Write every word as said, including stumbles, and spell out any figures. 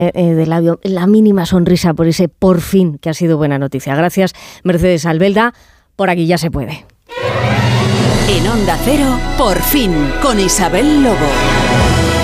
eh, de labio, la mínima sonrisa por ese por fin que ha sido buena noticia. Gracias, Mercedes Albelda. Por aquí ya se puede. En Onda Cero, por fin, con Isabel Lobo.